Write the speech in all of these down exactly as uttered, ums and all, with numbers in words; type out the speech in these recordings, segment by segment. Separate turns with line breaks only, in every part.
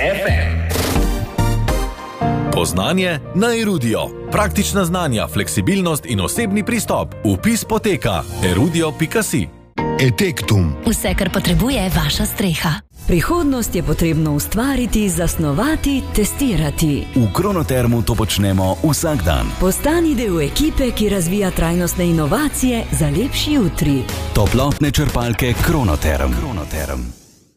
ef em.
Poznanje na Erudio. Praktična znanja, fleksibilnost in osebni pristop. Vpis poteka erudio pika si.
Etektum.
Vse, kar potrebuje vaša streha.
Prihodnost je potrebno ustvariti, zasnovati, testirati.
V Kronotermu to počnemo vsak dan.
Postani del ekipe, ki razvija trajnostne inovacije za lepši jutri.
Toplotne črpalke Kronoterm. Kronoterm.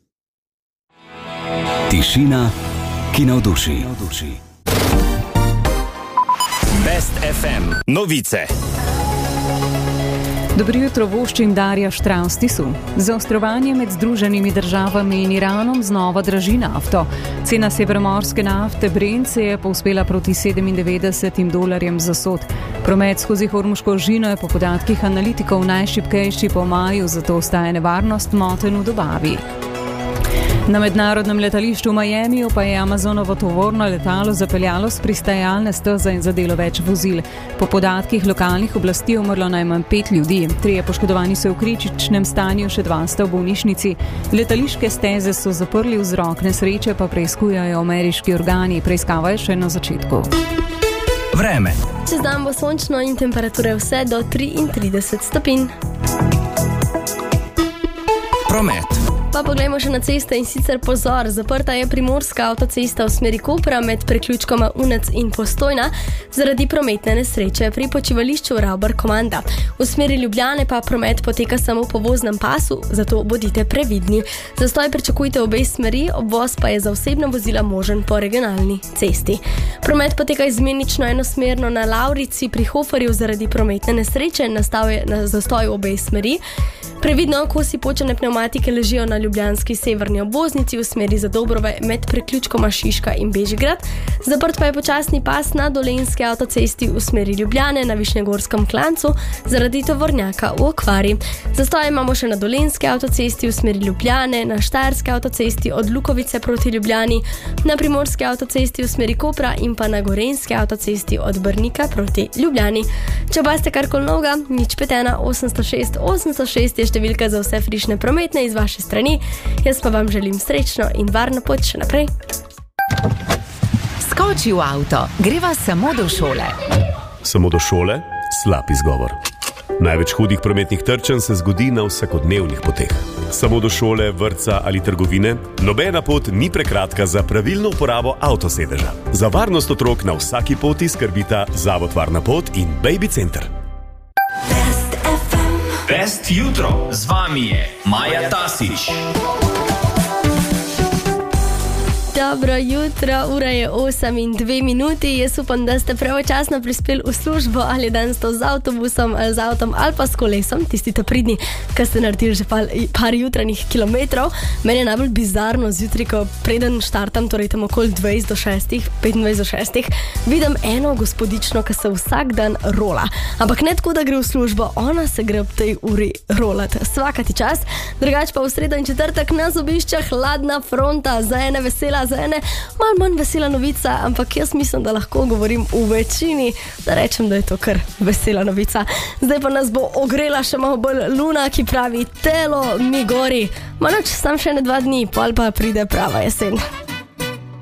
Tišina, ki navduši.
Best ef em. Novice.
Dobro jutro, voščim Darja Štravstisu. Zaostrovanje med Združenimi državami in Iranom znova draži nafto. Cena severomorske nafte Brent se je povzpela proti sedemindevetdesetim dolarjem za sod. Promet skozi Hormuško žino je po podatkih analitikov najšibkejši po maju, zato ostaja nevarnost motenj v dobavi. Na mednarodnem letališču v Miamiju pa je Amazonovo tovorno letalo zapeljalo s pristajalne steze in zadelo več vozil. Po podatkih lokalnih oblasti je umrlo najmanj pet ljudi. Trije poškodovani so v kritičnem stanju, še dva sta v bolnišnici. Letališke steze so zaprli, vzrok nesreče pa preiskujejo ameriški organi. Preiskava je še na začetku.
Vreme.
Čez dan bo sončno in temperature vse do triintrideset stopinj.
Promet.
Pa poglejmo še na ceste in sicer pozor, zaprta je primorska avtocesta v smeri Kopra med preključkoma Unec in Postojna zaradi prometne nesreče pri počivališču Ravbar Komanda. V smeri Ljubljane pa promet poteka samo po voznem pasu, zato bodite previdni. Zastoj pričakujte obe smeri, obvoz pa je za osebna vozila možen po regionalni cesti. Promet poteka izmenično enosmerno na Lavrici pri Hoferju zaradi prometne nesreče, nastal je na zastoj obe smeri. Previdno, kosi počene pnevmatike ležijo na ljubljanski severni obvoznici v smeri za Dobrove med preključkoma Šiška in Bežigrad. Zaprt pa je počasni pas na Dolenjski avtocesti v smeri Ljubljane na Višnjegorskem klancu zaradi tovornjaka v okvari. Zastoj imamo še na Dolenjski avtocesti v smeri Ljubljane, na Štajerski avtocesti od Lukovice proti Ljubljani, na Primorski avtocesti v smeri Kopra in pa na Gorenjski avtocesti od Brnika proti Ljubljani. Če pa ste karkoli novega, nič pet ena osemsto šest osemsto šest je številka za vse frišne prometne iz vaše strani. Jaz pa vam želim srečno in varno pot še naprej.
Skoči v avto, greva samo do šole.
Samo do šole? Slab izgovor. Največ hudih prometnih trčenj se zgodi na vsakodnevnih poteh. Samo do šole, vrtca ali trgovine? Nobena pot ni prekratka za pravilno uporabo avtosedeža. Za varnost otrok na vsaki poti skrbita Zavod Varna pot in Baby Center.
Best jutro, z vami je Maja Tasič.
Dobro jutro, ura je osem in dve minuti. Jaz upam, da ste pravočasno prispeli v službo ali danes to z avtobusom ali z avtom ali pa s kolesom, tisti ta pridni, ki ste naredili že par, par jutranjih kilometrov. Meni je najbolj bizarno zjutraj, ko preden štartam, torej tam okoli dvajset do šestih, petindvajset do šestih, vidim eno gospodično, ki se vsak dan rola. Ampak ne tako, da gre v službo, ona se gre ob tej uri rolati. Svakati čas, drugač pa v sredo in četrtek nas obišča hladna fronta, za ene vesela, za ene malo manj vesela novica, ampak jaz mislim, da lahko govorim v večini, da rečem, da je to kar vesela novica. Zdaj pa nas bo ogrela še malo bolj luna, ki pravi telo mi gori. Manoč, sam še ne dva dni, pol pa pride prava jesen.